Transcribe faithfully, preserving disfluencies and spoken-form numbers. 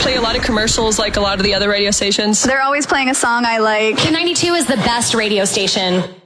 play a lot of commercials like a lot of the other radio stations. They're always playing a song I like. K ninety-two is the best radio station.